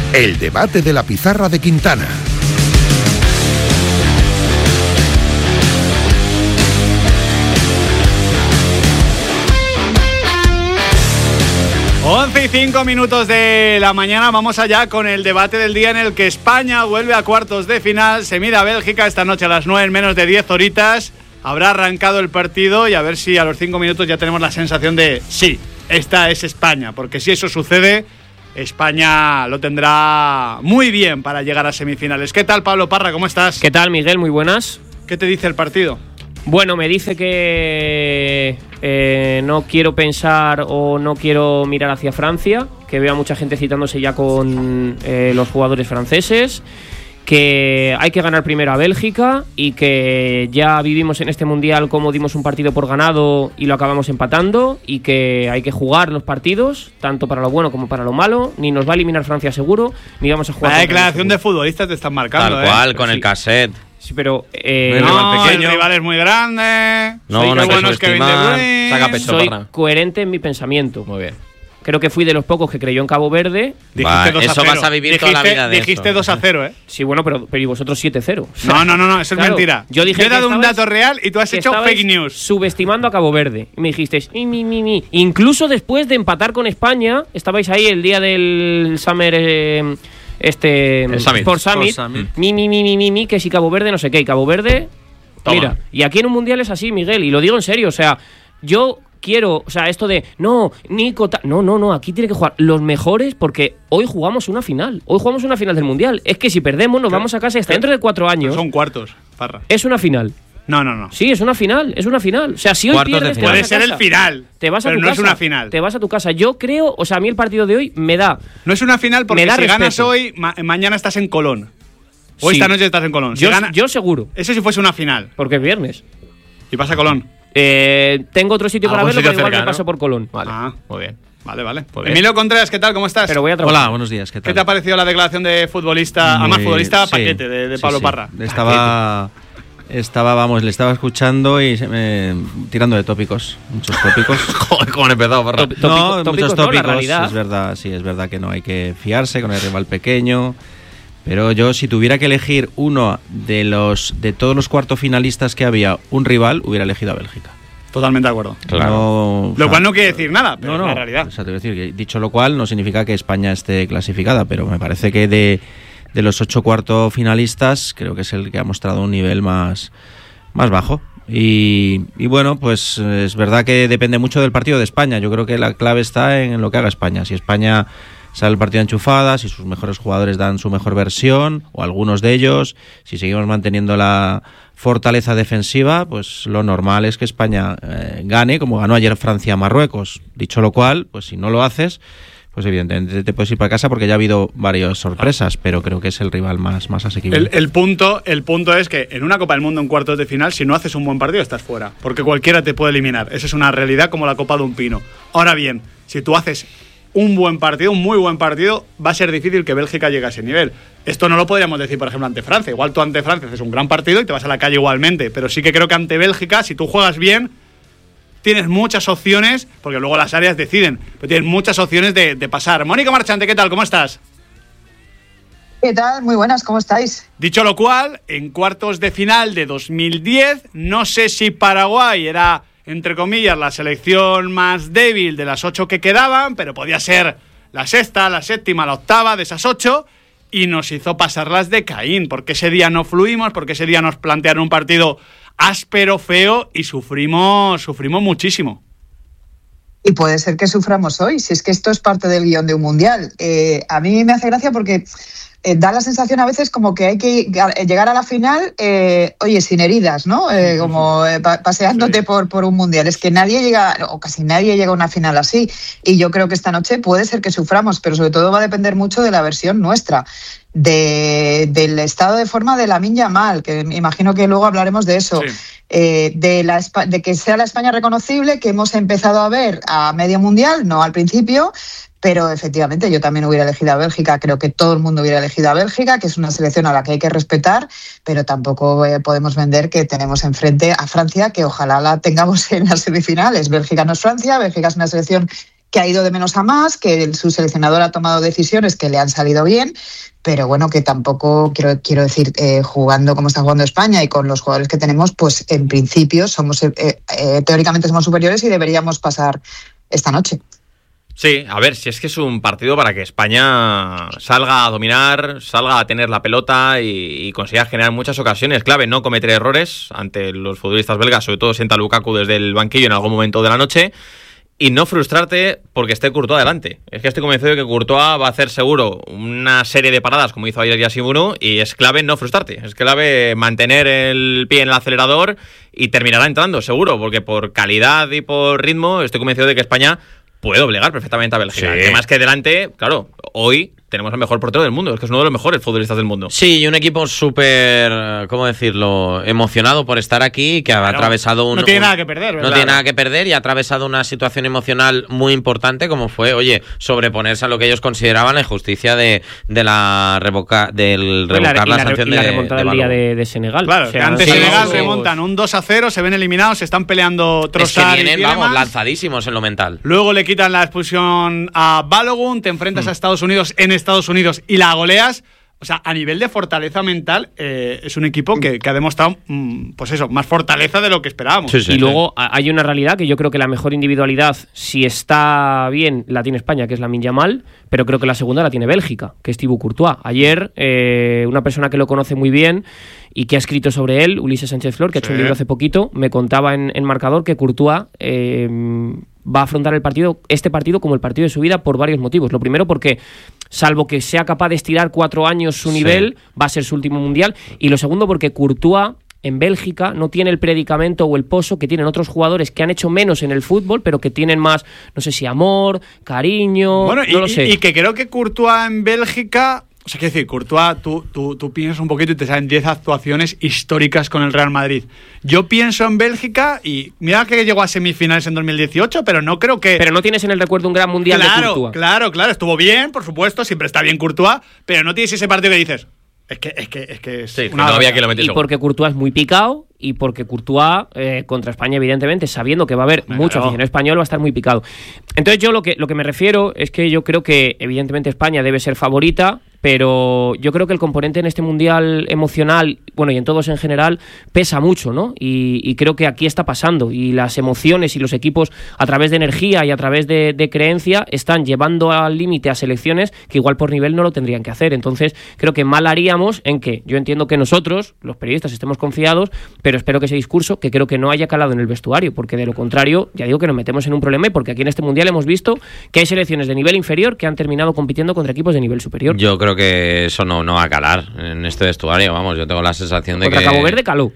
El debate de la pizarra de Quintana. Once y 5 minutos de la mañana, vamos allá con el debate del día en el que España vuelve a cuartos de final, se mide a Bélgica esta noche a las 9 en menos de 10 horitas, habrá arrancado el partido y a ver si a los 5 minutos ya tenemos la sensación de sí, esta es España, porque si eso sucede, España lo tendrá muy bien para llegar a semifinales. ¿Qué tal, Pablo Parra? ¿Cómo estás? ¿Qué tal, Miguel? Muy buenas. ¿Qué te dice el partido? Bueno, me dice que no quiero pensar o no quiero mirar hacia Francia, que veo a mucha gente citándose ya con los jugadores franceses, que hay que ganar primero a Bélgica y que ya vivimos en este Mundial como dimos un partido por ganado y lo acabamos empatando y que hay que jugar los partidos, tanto para lo bueno como para lo malo, ni nos va a eliminar Francia seguro, ni vamos a jugar... La declaración de futbolistas te están marcando, tal cual, con sí. el cassette. Sí, pero... no, el rival es muy grande. No hay que subestimar. Saca pecho, soy Parra. coherente en mi pensamiento. Muy bien. Creo que fui de los pocos que creyó en Cabo Verde. Dijiste 2-0. Eso vas a vivir toda la vida de Dijiste eso. 2-0, ¿eh? Sí, bueno, pero y vosotros 7-0. O No, sea, eso claro, es mentira. Yo dije he dado que un dato real y tú has hecho fake news. Subestimando a Cabo Verde. Y me dijisteis, mi. Incluso después de empatar con España, estabais ahí el día del Summer... El Summit. Sport Summit. Mi, que si Cabo Verde no sé qué. Y Cabo Verde, toma. Mira, y aquí en un Mundial es así, Miguel, y lo digo en serio, o sea, yo quiero, o sea, esto de, no, Nico, no, aquí tiene que jugar los mejores porque hoy jugamos una final del Mundial. Es que si perdemos nos vamos a casa y hasta dentro de 4 años... Son cuartos, Parra. Es una final. No. Sí, es una final. O sea, si hoy Cuartos pierdes, de te vas Puede a ser casa. el final, Te vas a pero tu no casa. es una final. Te vas a tu casa. Yo creo, o sea, a mí el partido de hoy me da... No es una final porque Me da si respeto. ganas hoy, mañana estás en Colón. O Sí. esta noche estás en Colón. Si Yo seguro, Eso si fuese una final. porque es viernes. Y pasa a Colón. Tengo otro sitio para Algún verlo, sitio pero igual cerca, me paso ¿no? por Colón. Vale, Ah. muy bien. Vale. Pues bien. Emilio Contreras, ¿qué tal? ¿Cómo estás? Pero voy a trabajar. Hola, buenos días, ¿qué tal? ¿Qué te ha parecido la declaración de futbolista, futbolista Sí, paquete de Pablo sí. Parra? Le estaba escuchando y tirando de tópicos, muchos tópicos. Joder, cómo han empezado, Parra. Muchos ¿no? La tópicos, realidad. es verdad que no hay que fiarse con el rival pequeño, pero yo si tuviera que elegir uno de todos los cuartos finalistas que había, un rival, hubiera elegido a Bélgica. Totalmente de acuerdo. Claro. Lo cual no quiere decir nada, pero No, es la realidad. O sea, te voy a decir que, dicho lo cual, no significa que España esté clasificada, pero me parece que de los 8 cuartos finalistas, creo que es el que ha mostrado un nivel más bajo. Y bueno, pues es verdad que depende mucho del partido de España. Yo creo que la clave está en lo que haga España. Si España sale el partido enchufada, si sus mejores jugadores dan su mejor versión, o algunos de ellos, si seguimos manteniendo la fortaleza defensiva, pues lo normal es que España gane, como ganó ayer Francia a Marruecos. Dicho lo cual, pues si no lo haces, pues evidentemente te puedes ir para casa porque ya ha habido varias sorpresas, pero creo que es el rival más asequible. El punto es que en una Copa del Mundo en cuartos de final, si no haces un buen partido, estás fuera. Porque cualquiera te puede eliminar. Esa es una realidad como la Copa de un Pino. Ahora bien, si tú haces un buen partido, un muy buen partido, va a ser difícil que Bélgica llegue a ese nivel. Esto no lo podríamos decir, por ejemplo, ante Francia. Igual tú ante Francia haces un gran partido y te vas a la calle igualmente. Pero sí que creo que ante Bélgica, si tú juegas bien, tienes muchas opciones, porque luego las áreas deciden, pero tienes muchas opciones de pasar. Mónica Marchante, ¿qué tal? ¿Cómo estás? ¿Qué tal? Muy buenas, ¿cómo estáis? Dicho lo cual, en cuartos de final de 2010, no sé si Paraguay era, entre comillas, la selección más débil de las 8 que quedaban, pero podía ser la sexta, la séptima, la octava de esas 8, y nos hizo pasarlas de Caín, porque ese día no fluimos, porque ese día nos plantearon un partido áspero, feo, y sufrimos muchísimo. Y puede ser que suframos hoy, si es que esto es parte del guión de un mundial. A mí me hace gracia porque da la sensación a veces como que hay que llegar a la final, oye, sin heridas, ¿no? Como paseándote por un mundial. Es que nadie llega, o casi nadie llega a una final así. Y yo creo que esta noche puede ser que suframos, pero sobre todo va a depender mucho de la versión nuestra, del estado de forma de Lamine Yamal, que imagino que luego hablaremos de eso. Sí. De que sea la España reconocible que hemos empezado a ver a medio mundial, no al principio, pero efectivamente yo también hubiera elegido a Bélgica. Creo que todo el mundo hubiera elegido a Bélgica, que es una selección a la que hay que respetar, pero tampoco podemos vender que tenemos enfrente a Francia, que ojalá la tengamos en las semifinales. Bélgica no es Francia, Bélgica es una selección que ha ido de menos a más, que su seleccionador ha tomado decisiones que le han salido bien, pero bueno, que tampoco, quiero decir, jugando como está jugando España y con los jugadores que tenemos, pues en principio teóricamente somos superiores y deberíamos pasar esta noche. Sí, a ver, si es que es un partido para que España salga a dominar, salga a tener la pelota y consiga generar muchas ocasiones clave, no cometer errores ante los futbolistas belgas, sobre todo sienta Lukaku desde el banquillo en algún momento de la noche, y no frustrarte porque esté Courtois adelante. Es que estoy convencido de que Courtois va a hacer seguro una serie de paradas como hizo ayer Yassine Bounou, y es clave no frustrarte, es clave mantener el pie en el acelerador y terminará entrando, seguro, porque por calidad y por ritmo estoy convencido de que España puede obligar perfectamente a Bélgica. Sí. Además que delante, claro, hoy tenemos el mejor portero del mundo, es que es uno de los mejores futbolistas del mundo. Sí, y un equipo súper, ¿cómo decirlo?, emocionado por estar aquí, que ha atravesado no tiene nada que perder, ¿verdad? No tiene nada que perder y ha atravesado una situación emocional muy importante, como fue, sobreponerse a lo que ellos consideraban la injusticia de revocar la sanción y la remontada del día de Senegal. Claro, o sea, ante Senegal remontan un 2-0, se ven eliminados, se están peleando Trossard y vienen, Tielemans, lanzadísimos en lo mental. Luego le quitan la expulsión a Balogun, te enfrentas a Estados Unidos en Estados Unidos y la goleas. O sea, a nivel de fortaleza mental, es un equipo que ha demostrado, pues eso, más fortaleza de lo que esperábamos. Sí, luego hay una realidad que yo creo que la mejor individualidad, si está bien, la tiene España, que es Lamine Yamal, pero creo que la segunda la tiene Bélgica, que es Thibaut Courtois. Ayer, una persona que lo conoce muy bien y que ha escrito sobre él, Ulises Sánchez Flor, que ha hecho un libro hace poquito, me contaba en Marcador que Courtois va a afrontar este partido como el partido de su vida por varios motivos. Lo primero porque, salvo que sea capaz de estirar 4 años su nivel, va a ser su último mundial. Y lo segundo porque Courtois en Bélgica no tiene el predicamento o el pozo que tienen otros jugadores que han hecho menos en el fútbol, pero que tienen más, no sé si amor, cariño, bueno, no lo sé. Y que creo que Courtois en Bélgica... O sea, quiero decir, Courtois, tú piensas un poquito y te salen 10 actuaciones históricas con el Real Madrid. Yo pienso en Bélgica y mira que llegó a semifinales en 2018, pero no creo que... Pero no tienes en el recuerdo un gran mundial de Courtois. Claro, estuvo bien, por supuesto, siempre está bien Courtois, pero no tienes ese partido que dices... Es que sí, no había que lo meter. Y porque Courtois es muy picado y porque Courtois contra España, evidentemente, sabiendo que va a haber mucho aficionado español, va a estar muy picado. Entonces yo lo que me refiero es que yo creo que evidentemente España debe ser favorita, pero yo creo que el componente en este mundial emocional, bueno, y en todos en general, pesa mucho, ¿no? Y creo que aquí está pasando, y las emociones y los equipos, a través de energía y a través de creencia, están llevando al límite a selecciones que igual por nivel no lo tendrían que hacer. Entonces creo que mal haríamos en que, yo entiendo que nosotros, los periodistas, estemos confiados, pero espero que ese discurso, que creo que no haya calado en el vestuario, porque de lo contrario, ya digo que nos metemos en un problema, y porque aquí en este mundial hemos visto que hay selecciones de nivel inferior que han terminado compitiendo contra equipos de nivel superior. Yo creo que eso no va a calar en este vestuario, vamos, yo tengo la sensación de contra Cabo Verde caló.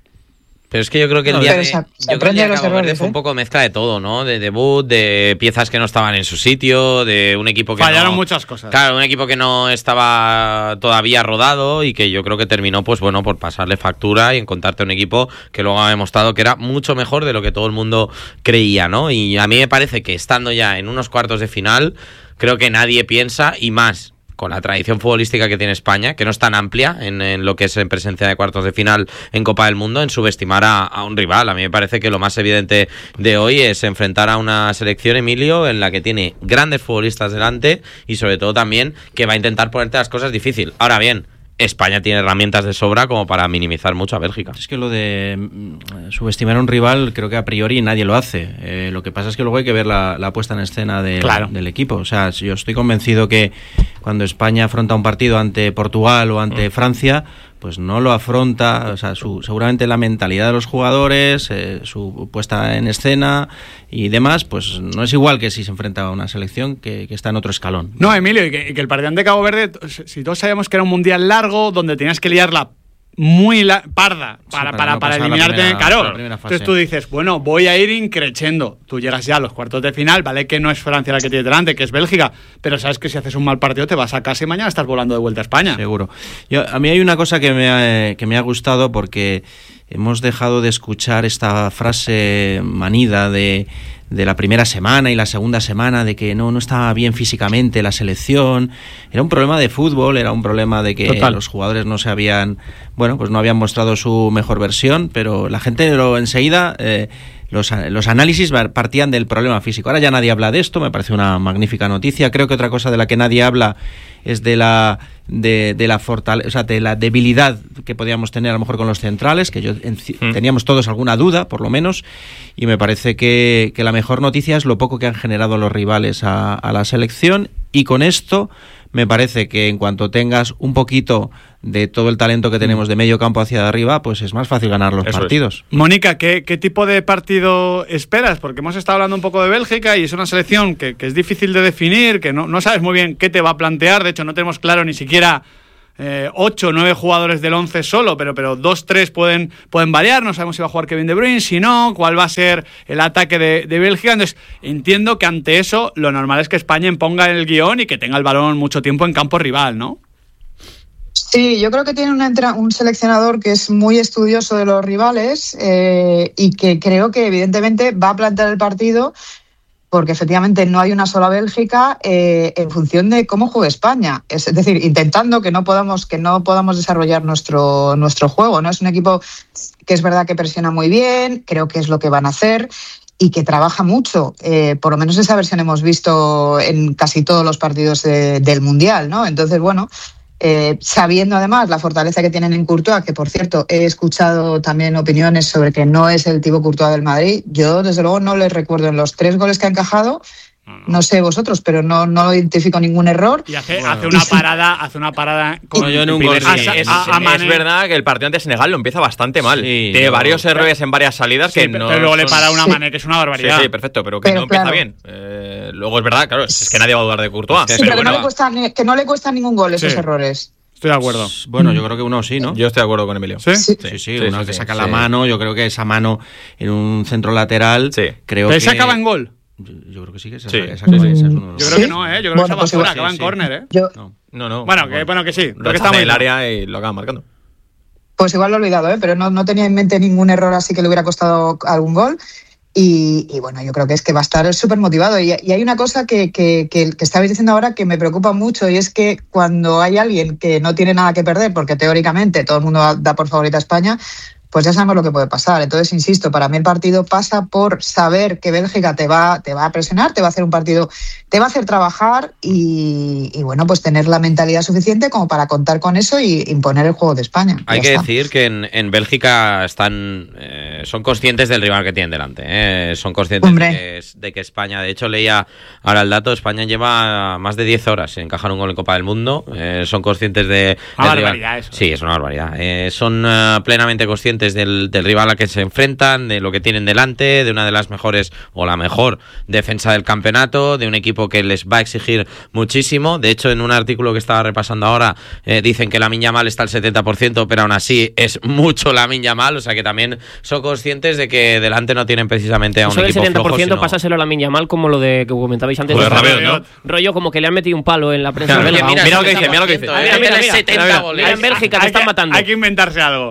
Pero es que yo creo que el día de Cabo Verde fue un poco mezcla de todo, ¿no? De debut, de piezas que no estaban en su sitio, de un equipo que fallaron muchas cosas. Claro, un equipo que no estaba todavía rodado y que yo creo que terminó, pues bueno, por pasarle factura y encontrarte un equipo que luego ha demostrado que era mucho mejor de lo que todo el mundo creía, ¿no? Y a mí me parece que estando ya en unos cuartos de final, creo que nadie piensa, y más con la tradición futbolística que tiene España, que no es tan amplia en lo que es en presencia de cuartos de final en Copa del Mundo, en subestimar a un rival. A mí me parece que lo más evidente de hoy es enfrentar a una selección, Emilio, en la que tiene grandes futbolistas delante y sobre todo también que va a intentar ponerte las cosas difícil. Ahora bien, España tiene herramientas de sobra como para minimizar mucho a Bélgica. Es que lo de subestimar a un rival creo que a priori nadie lo hace. Lo que pasa es que luego hay que ver la puesta en escena del equipo. O sea, yo estoy convencido que cuando España afronta un partido ante Portugal o ante Francia, pues no lo afronta, o sea, seguramente la mentalidad de los jugadores, su puesta en escena y demás, pues no es igual que si se enfrenta a una selección que está en otro escalón. No, Emilio, y que el partido de Cabo Verde, si todos sabíamos que era un mundial largo, donde tenías que liarla muy parda para eliminarte, claro. Entonces tú dices, bueno, voy a ir increchendo. Tú llegas ya a los cuartos de final, vale que no es Francia la que tienes delante, que es Bélgica, pero sabes que si haces un mal partido te vas a casa y mañana estás volando de vuelta a España. Seguro. A mí hay una cosa que me ha gustado, porque hemos dejado de escuchar esta frase manida de la primera semana y la segunda semana, de que no estaba bien físicamente la selección. Era un problema de fútbol, era un problema de que los jugadores no habían mostrado su mejor versión, pero la gente enseguida los análisis partían del problema físico. Ahora ya nadie habla de esto, me parece una magnífica noticia. Creo que otra cosa de la que nadie habla es de la fortaleza, o sea, de la debilidad que podíamos tener a lo mejor con los centrales, que teníamos todos alguna duda, por lo menos, y me parece que la mejor noticia es lo poco que han generado los rivales a la selección, y con esto me parece que en cuanto tengas un poquito de todo el talento que tenemos de medio campo hacia arriba, pues es más fácil ganar los partidos. Mónica, ¿qué tipo de partido esperas? Porque hemos estado hablando un poco de Bélgica y es una selección que es difícil de definir, que no sabes muy bien qué te va a plantear. De hecho, no tenemos claro ni siquiera 8 o 9 jugadores del 11 solo, pero 2-3 pueden variar. No sabemos si va a jugar Kevin De Bruyne, si no, cuál va a ser el ataque de Bélgica. Entonces, entiendo que ante eso lo normal es que España imponga el guión y que tenga el balón mucho tiempo en campo rival, ¿no? Sí, yo creo que tiene un seleccionador que es muy estudioso de los rivales y que creo que evidentemente va a plantear el partido, porque efectivamente no hay una sola Bélgica en función de cómo juegue España. Es decir, intentando que no podamos desarrollar nuestro juego, ¿no? Es un equipo que es verdad que presiona muy bien, creo que es lo que van a hacer y que trabaja mucho. Por lo menos esa versión hemos visto en casi todos los partidos del Mundial, ¿no? Entonces, bueno, sabiendo además la fortaleza que tienen en Courtois, que por cierto he escuchado también opiniones sobre que no es el tipo Courtois del Madrid. Yo desde luego no les recuerdo en los 3 goles que ha encajado, no sé vosotros, pero no identifico ningún error. Y hace una parada con yo en un gol. Es verdad que el partido ante Senegal lo empieza bastante mal. Sí, tiene varios errores en varias salidas que no. Pero luego le para una Mané, que es una barbaridad. Sí, perfecto, pero que no empieza bien. Luego es verdad, claro, es que nadie va a dudar de Courtois. Sí, pero que no le cuesta ningún gol esos errores. Estoy de acuerdo. Bueno, yo creo que uno sí, ¿no? Yo estoy de acuerdo con Emilio. Sí, uno que saca la mano. Yo creo que esa mano en un centro lateral. Sí. Creo ¿Pero que se acaba en gol? Yo creo que sí que se Yo creo que no, Yo creo que estaba fuera, acaba en córner, No. Bueno, que sí. Lo está en el área y lo acaba marcando. Pues igual lo he olvidado, pero no tenía en mente ningún error así que le hubiera costado algún gol. Y bueno, yo creo que es que va a estar súper motivado. Y hay una cosa que estabais diciendo ahora que me preocupa mucho, y es que cuando hay alguien que no tiene nada que perder, porque teóricamente todo el mundo da por favorita a España, pues ya sabemos lo que puede pasar. Entonces, insisto, para mí el partido pasa por saber que Bélgica te va a presionar, te va a hacer un partido, te va a hacer trabajar y bueno, pues tener la mentalidad suficiente como para contar con eso y imponer el juego de España. Hay que decir que en Bélgica son conscientes del rival que tienen delante. Son conscientes de que España, de hecho leía ahora el dato, España lleva más de 10 horas en encajar un gol en Copa del Mundo. Son conscientes de... Una barbaridad eso. Sí, es una barbaridad. Son plenamente conscientes del rival al que se enfrentan, de lo que tienen delante, de una de las mejores o la mejor defensa del campeonato, de un equipo que les va a exigir muchísimo. De hecho, en un artículo que estaba repasando ahora, dicen que Lamine Yamal está al 70%, pero aún así es mucho Lamine Yamal, o sea que también son conscientes de que delante no tienen precisamente a un equipo flojo. Eso del 70% pásaselo a Lamine Yamal, como lo de que comentabais antes. Pues ¿no? Rollo como que le han metido un palo en la prensa. Mira lo que dice, mira lo que dice. Mira en Bélgica te están matando. Hay que inventarse algo.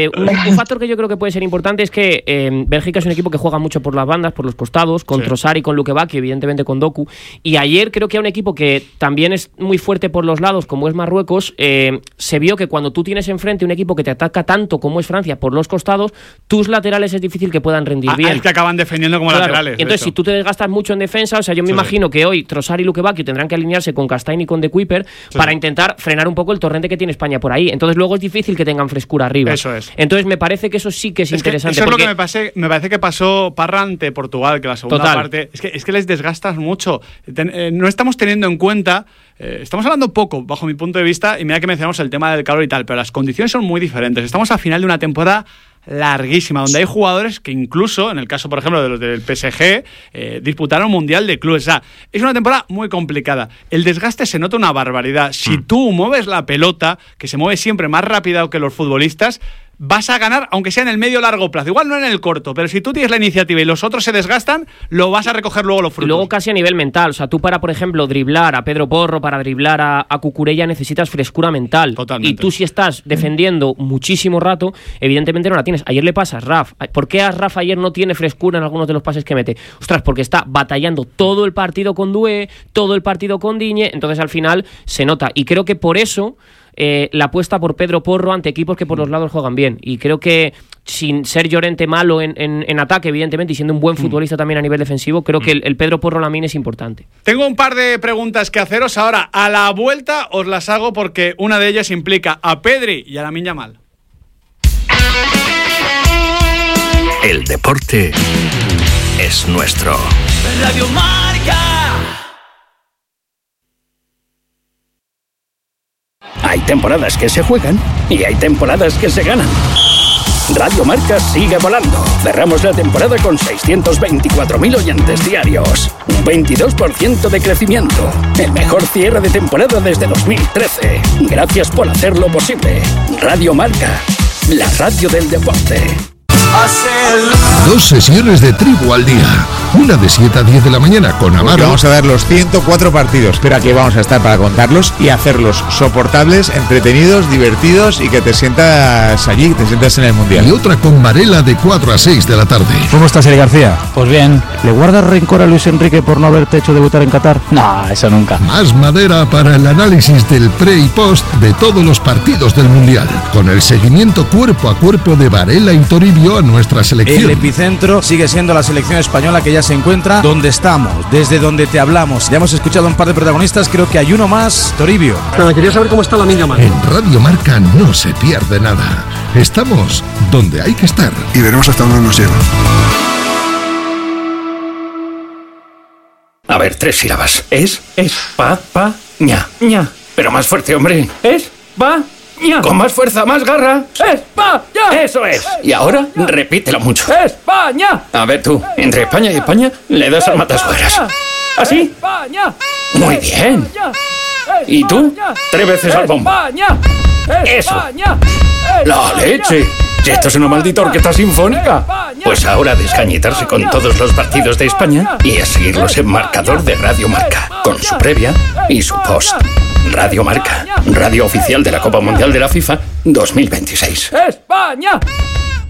Un factor que yo creo que puede ser importante es que Bélgica es un equipo que juega mucho por las bandas, por los costados, con Trossard y con Luke Bacchio, evidentemente con Doku. Y ayer creo que a un equipo que también es muy fuerte por los lados, como es Marruecos, se vio que cuando tú tienes enfrente un equipo que te ataca tanto como es Francia por los costados, tus laterales es difícil que puedan rendir bien. Es que acaban defendiendo como laterales. Entonces, si tú te desgastas mucho en defensa, o sea, yo me imagino que hoy Trossard y Luke Bacchio tendrán que alinearse con Castagne y con De Kuyper para intentar frenar un poco el torrente que tiene España por ahí. Entonces, luego es difícil que tengan frescura arriba. Eso es. Entonces, me parece que eso sí que es interesante. Eso es lo que me parece que pasó Parra ante Portugal, que la segunda parte es que les desgastas mucho. No estamos teniendo en cuenta, estamos hablando poco bajo mi punto de vista, y mira que mencionamos el tema del calor y tal, pero las condiciones son muy diferentes. Estamos al final de una temporada larguísima, donde hay jugadores que incluso, en el caso por ejemplo de los del PSG, disputaron Mundial de Clubes. O sea, es una temporada muy complicada. El desgaste se nota una barbaridad. Si tú mueves la pelota, que se mueve siempre más rápido que los futbolistas, vas a ganar, aunque sea en el medio largo plazo. Igual no en el corto, pero si tú tienes la iniciativa y los otros se desgastan, lo vas a recoger luego los frutos. Y luego casi a nivel mental. O sea, tú para, por ejemplo, driblar a Pedro Porro, para driblar a Cucurella, necesitas frescura mental. Totalmente. Y tú si estás defendiendo muchísimo rato, evidentemente no la tienes. Ayer le pasa a Ashraf. ¿Por qué Ashraf ayer no tiene frescura en algunos de los pases que mete? Ostras, porque está batallando todo el partido con Doué, todo el partido con Digne, entonces al final se nota. Y creo que por eso la apuesta por Pedro Porro ante equipos que por los lados juegan bien. Y creo que sin ser Llorente malo en ataque, evidentemente, y siendo un buen futbolista también a nivel defensivo, creo que el Pedro Porro Lamine es importante. Tengo un par de preguntas que haceros ahora. A la vuelta os las hago porque una de ellas implica a Pedri y a Lamine Yamal. El deporte es nuestro. Radio Marca. Hay temporadas que se juegan y hay temporadas que se ganan. Radio Marca sigue volando. Cerramos la temporada con 624.000 oyentes diarios. Un 22% de crecimiento. El mejor cierre de temporada desde 2013. Gracias por hacerlo posible. Radio Marca, la radio del deporte. 2 sesiones de Tribu al día. Una de 7 a 10 de la mañana con Amaro. Vamos a ver los 104 partidos, pero aquí vamos a estar para contarlos y hacerlos soportables, entretenidos, divertidos y que te sientas allí, te sientas en el Mundial. Y otra con Varela de 4 a 6 de la tarde. ¿Cómo estás, Eli García? Pues bien. ¿Le guardas rencor a Luis Enrique por no haberte hecho debutar en Qatar? No, eso nunca. Más madera para el análisis del pre y post de todos los partidos del Mundial. Con el seguimiento cuerpo a cuerpo de Varela y Toribio a nuestra selección. El epicentro sigue siendo la selección española, que ya se encuentra donde estamos, desde donde te hablamos. Ya hemos escuchado a un par de protagonistas, creo que hay uno más, Toribio. Pero quería saber cómo está Lamine Yamal. En Radio Marca no se pierde nada. Estamos donde hay que estar. Y veremos hasta dónde nos lleva. A ver, 3 sílabas. Ña. Pero más fuerte, hombre. España. Con más fuerza, más garra. España. Eso es. Y ahora, repítelo mucho. España. A ver tú, entre España y España, le das al matasuegras. ¿Así? España. Muy bien. ¿Y tú? 3 veces al bombo. España. Eso. España. ¡La leche! Si esto es una maldita orquesta sinfónica. Pues ahora a descañitarse con todos los partidos de España y a seguirlos en marcador de Radio Marca, con su previa y su post. Radio Marca, radio oficial de la Copa Mundial de la FIFA 2026. España.